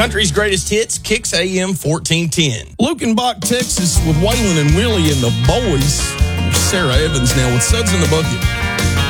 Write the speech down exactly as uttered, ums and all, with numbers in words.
Country's Greatest Hits, Kicks A M fourteen ten. Lukenbach, Texas, with Waylon and Willie and the boys. Sarah Evans now with Suds in the Bucket.